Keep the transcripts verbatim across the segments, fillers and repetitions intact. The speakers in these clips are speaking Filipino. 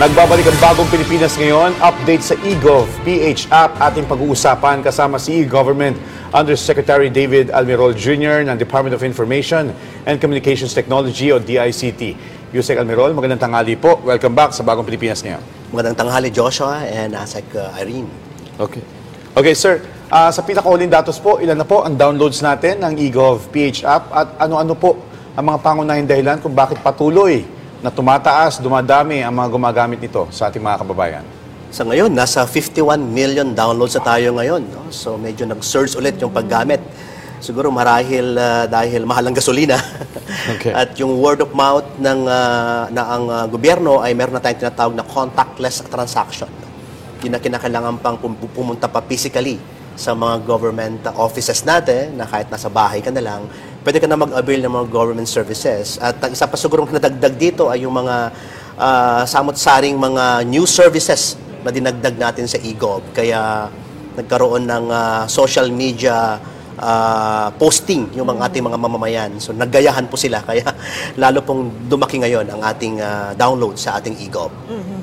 Nagbabalik ang bagong Pilipinas ngayon. Update sa eGov P H app ating pag-uusapan kasama si e-Government Undersecretary David Almirol Junior ng Department of Information and Communications Technology o D I C T. Yusek Almirol, magandang tanghali po. Welcome back sa bagong Pilipinas ngayon. Magandang tanghali, Joshua and Asek uh, Irene. Okay. Okay, sir. Uh, sa pinakahuling datos po, ilan na po ang downloads natin ng eGov P H app at ano-ano po ang mga pangunahing dahilan kung bakit patuloy na tumataas, dumadami ang mga gumagamit nito sa ating mga kababayan? Sa ngayon, nasa fifty-one million downloads na tayo ngayon. No? So medyo nag-surge ulit yung paggamit. Siguro marahil uh, dahil mahal ang gasolina. Okay. At yung word of mouth ng, uh, na ang uh, gobyerno ay meron na tayong tinatawag na contactless transaction. Hindi na kinakailangan pang pumunta pa physically sa mga government offices natin na kahit nasa bahay ka na lang, pwede ka na mag-avail ng mga government services. At ang isa pa sigurong nadagdag dito ay yung mga uh, samot-saring mga new services na dinagdag natin sa eGov. Kaya nagkaroon ng uh, social media uh, posting yung mga ating mga mamamayan. So naggayahan po sila. Kaya lalo pong dumaki ngayon ang ating uh, download sa ating eGov. Mm-hmm.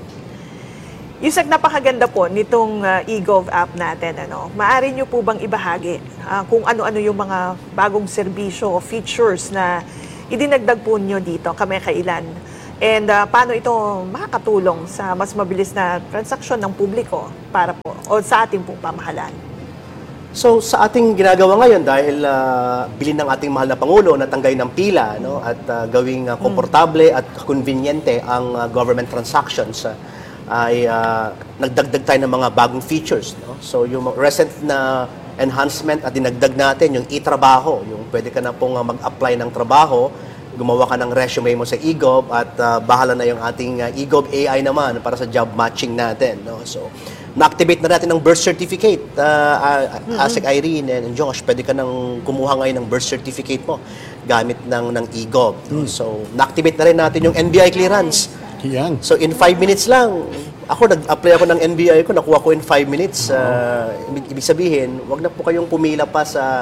Yusek, napakaganda po nitong uh, eGov app natin. Ano? Maaari nyo po bang ibahagi uh, kung ano-ano yung mga bagong serbisyo o features na idinagdag po nyo dito, kamakailan? And uh, paano ito makakatulong sa mas mabilis na transaksyon ng publiko para po o sa ating pong pamahalaan? So sa ating ginagawa ngayon dahil uh, bilin ng ating mahal na Pangulo na tanggay ng pila, no, at uh, gawing uh, komportable mm. at konbinyente ang uh, government transactions, uh, ay uh, nagdagdag tayo ng mga bagong features. No? So yung recent na enhancement at dinagdag natin, yung e-trabaho, yung pwede ka na pong uh, mag-apply ng trabaho, gumawa ka ng resume mo sa eGov at uh, bahala na yung ating uh, eGov A I naman para sa job matching natin. No? So na-activate na natin ng birth certificate. Uh, uh, mm-hmm. Asek Irene and Josh, pwede ka nang kumuha ngayon ng birth certificate mo gamit ng, ng eGov. No? Mm. So na-activate na rin natin yung N B I clearance. Yan. So in five minutes lang, ako nag-apply ako ng N B I ko, nakuha ko in five minutes. Uh, ibig, ibig sabihin, wag na po kayong pumila pa sa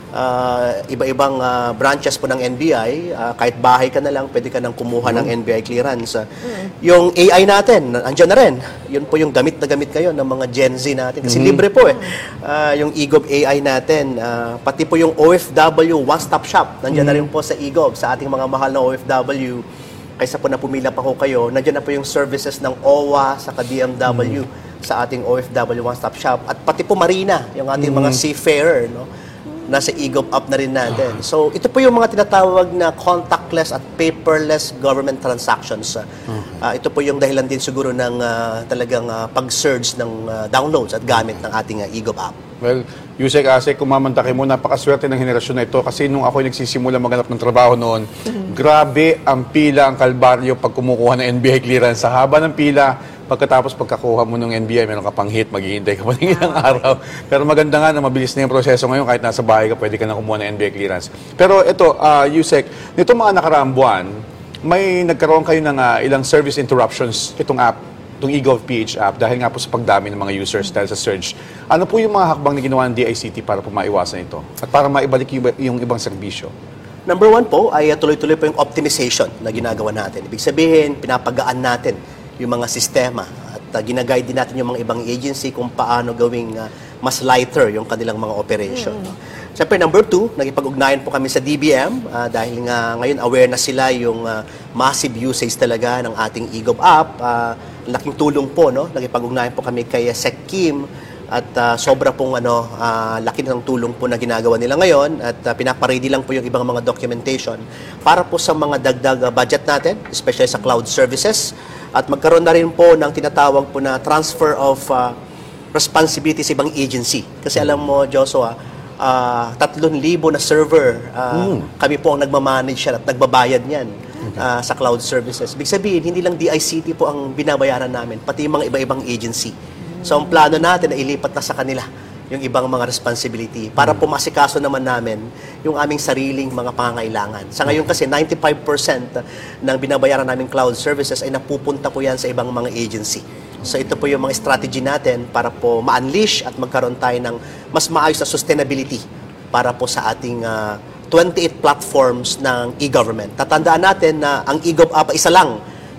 uh, iba-ibang uh, branches po ng N B I. Uh, kahit bahay ka na lang, pwede ka nang kumuha mm. ng N B I clearance. Uh, mm. Yung A I natin, andyan na rin. Yun po yung gamit na gamit kayo ng mga Gen Z natin. Kasi mm. libre po eh. Uh, yung eGov A I natin, uh, pati po yung O F W one-stop shop, nandyan mm. na rin po sa eGov, sa ating mga mahal na O F W. Kaysa po na pumila pa ko kayo, nandiyan na po yung services ng O W A sa D M W mm. sa ating O F W one-stop shop. At pati po Marina, yung ating mm. mga seafarer, no? Nasa eGov app na rin natin. So ito po yung mga tinatawag na contactless at paperless government transactions. Uh, ito po yung dahilan din siguro ng uh, talagang uh, pag-surge ng uh, downloads at gamit ng ating uh, eGov app. Well, Yusek, Asek, kumamantake mo, napakaswerte ng henerasyon na ito kasi nung ako nagsisimula maghanap ng trabaho noon, mm-hmm. grabe ang pila, ang kalbaryo pag kumukuha ng N B I clearance. Sa haba ng pila, pagkatapos pagkakuha mo ng N B I, meron ka pang hit, maghihintay ka pa ng ilang araw. Pero maganda nga na mabilis na yung proseso ngayon, kahit nasa bahay ka, pwede ka na kumuha ng N B I clearance. Pero ito, uh, Yusek, nito mga nakaraang buwan, may nagkaroon kayo ng uh, ilang service interruptions itong app, itong eGov P H app, dahil nga po sa pagdami ng mga users dahil sa surge. Ano po yung mga hakbang na ginawa ng D I C T para po maiwasan ito? At para maibalik yung, yung ibang serbisyo? Number one po ay uh, tuloy-tuloy po yung optimization na ginagawa natin. Ibig sabihin, pinapagaan natin yung mga sistema at uh, ginaguide din natin yung mga ibang agency kung paano gawing uh, mas lighter yung kanilang mga operation. Mm. Siyempre, number two, nagipag-ugnayan po kami sa D B M uh, dahil nga ngayon aware na sila yung uh, massive usage talaga ng ating eGov app. Uh, laking tulong po, no? Nagipag-ugnayan po kami kay Sec Kim at uh, sobra pong ano, uh, laki ng tulong po na ginagawa nila ngayon at uh, pinapaready lang po yung ibang mga documentation para po sa mga dagdag uh, budget natin, especially sa cloud services. At magkaroon na rin po ng tinatawag po na transfer of uh, responsibility sa ibang agency. Kasi alam mo, Joshua, uh, tatlong libo na server, uh, mm. kami po ang nagmamanage yan at nagbabayad niyan uh, sa cloud services. Ibig sabihin, hindi lang D I C T po ang binabayaran namin, pati yung mga iba-ibang agency. So ang plano natin na ilipat na sa kanila yung ibang mga responsibility para mm. pumasikaso naman namin yung aming sariling mga pangangailangan. Sa ngayon kasi ninety-five percent ng binabayaran naming cloud services ay napupunta po yan sa ibang mga agency. So ito po yung mga strategy natin para po ma-unleash at magkaroon tayo ng mas maayos na sustainability para po sa ating uh, twenty-eight platforms ng e-government. Tatandaan natin na ang eGov app isa lang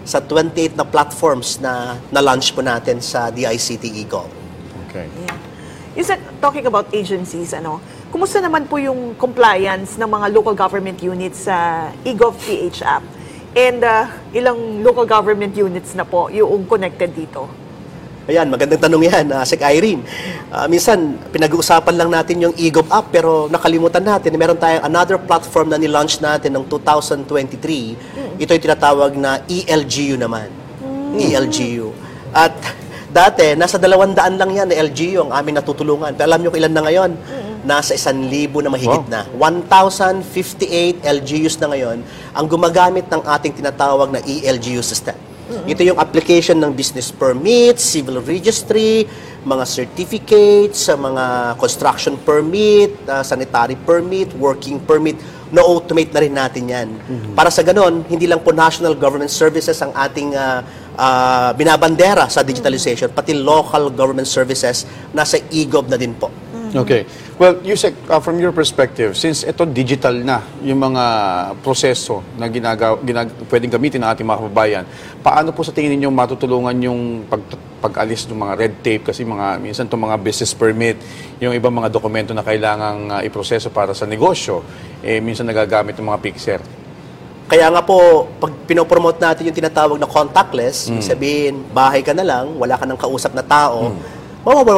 sa twenty-eight na platforms na na-launch po natin sa D I C T eGov. Okay. You said, talking about agencies, ano, kumusta naman po yung compliance ng mga local government units sa eGov.ph app? And uh, ilang local government units na po yung connected dito? Ayan, magandang tanong yan, uh, Sec Irene. Uh, minsan, pinag-uusapan lang natin yung eGov app, pero nakalimutan natin, meron tayong another platform na nilaunch natin noong two thousand twenty-three. Mm. Ito yung tinatawag na E L G U naman. Mm. E L G U. At dati, nasa dalawang daan lang yan na L G U ang aming natutulungan. Pero alam nyo kung ilan na ngayon? Mm. Nasa isang libo na mahigit Wow. na. one thousand fifty-eight L G Us na ngayon ang gumagamit ng ating tinatawag na E L G U system. Ito yung application ng business permit, civil registry, mga certificates, sa mga construction permit, uh, sanitary permit, working permit, na-automate na rin natin yan. Mm-hmm. Para sa ganon, hindi lang po national government services ang ating uh, uh, binabandera sa digitalization, pati local government services nasa eGov na din po. Okay. Well, Yusek, uh, from your perspective, since ito digital na yung mga proseso na ginagaw, ginag, pwedeng gamitin ng ating mga kababayan, paano po sa tingin ninyo matutulungan yung pag, pag-alis ng mga red tape? Kasi mga, minsan itong mga business permit, yung ibang mga dokumento na kailangang uh, iproseso para sa negosyo, eh, minsan nagagamit ng mga Pixer. Kaya nga po, pag pinopromote natin yung tinatawag na contactless, mm. sabihin, bahay ka na lang, wala ka ng kausap na tao, mm. mawawala